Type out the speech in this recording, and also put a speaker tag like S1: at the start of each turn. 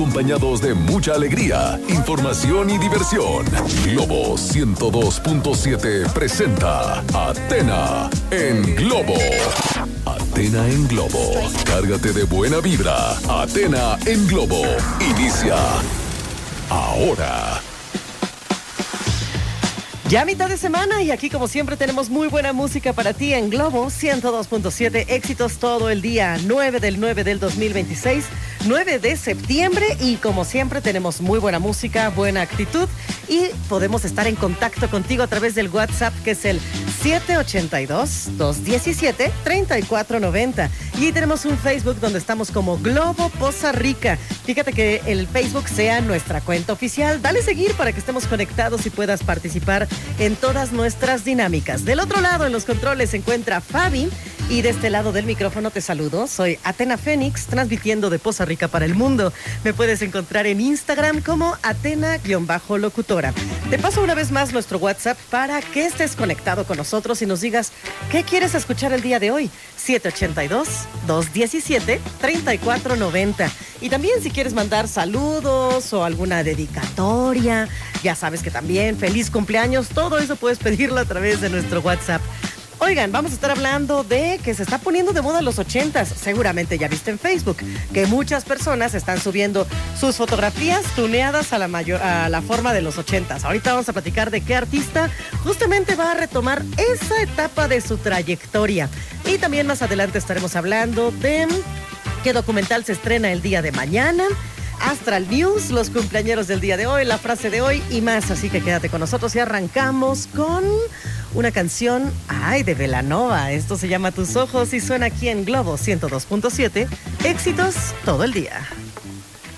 S1: acompañados de mucha alegría, información y diversión. Globo 102.7 presenta Athena en Globo. Athena en Globo. Cárgate de buena vibra. Athena en Globo. Inicia ahora.
S2: Ya mitad de semana y aquí como siempre tenemos muy buena música para ti en Globo 102.7, éxitos todo el día, 9 del 2026, 9 de septiembre y como siempre tenemos muy buena música, buena actitud y podemos estar en contacto contigo a través del WhatsApp que es el 782-217-3490 y tenemos un Facebook donde estamos como Globo Poza Rica. Fíjate que el Facebook sea nuestra cuenta oficial, dale seguir para que estemos conectados y puedas participar en todas nuestras dinámicas. Del otro lado, en los controles, se encuentra Fabi y de este lado del micrófono te saludo. Soy Athena Fénix, transmitiendo de Poza Rica para el mundo. Me puedes encontrar en Instagram como Athena-locutora. Te paso una vez más nuestro WhatsApp para que estés conectado con nosotros y nos digas qué quieres escuchar el día de hoy. 782-217-3490. Y también si quieres mandar saludos o alguna dedicatoria, ya sabes que también feliz cumpleaños, todo eso puedes pedirlo a través de nuestro WhatsApp. Oigan, vamos a estar hablando de que se está poniendo de moda los 80s. Seguramente ya viste en Facebook que muchas personas están subiendo sus fotografías tuneadas a la forma de los 80s. Ahorita vamos a platicar de qué artista justamente va a retomar esa etapa de su trayectoria. Y también más adelante estaremos hablando de qué documental se estrena el día de mañana, Astral News, los cumpleañeros del día de hoy, la frase de hoy y más. Así que quédate con nosotros y arrancamos con una canción, de Belanova. Esto se llama Tus Ojos y suena aquí en Globo 102.7. Éxitos todo el día.